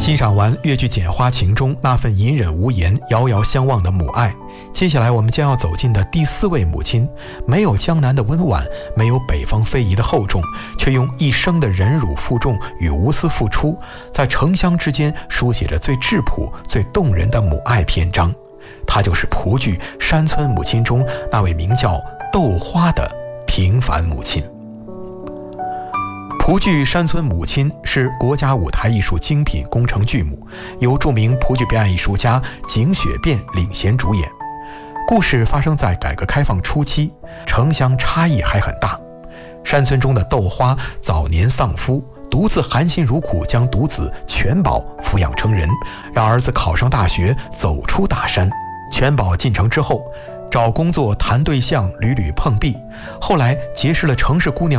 欣赏完越剧《剪花情》中那份隐忍无言、遥遥相望的母爱，接下来我们将要走进的第4位母亲，没有江南的温婉，没有北方非遗的厚重，却用一生的忍辱负重与无私付出，在城乡之间书写着最质朴、最动人的母爱篇章。她就是蒲剧《山村母亲》中那位名叫豆花的平凡母亲。蒲剧《山村母亲》是国家舞台艺术精品工程剧目，由著名蒲剧表演艺术家景雪变领衔主演。故事发生在改革开放初期，城乡差异还很大。山村中的豆花早年丧夫，独自含辛茹苦将独子全宝抚养成人，让儿子考上大学，走出大山。全宝进城之后，找工作谈对象屡屡碰壁，后来结识了城市姑娘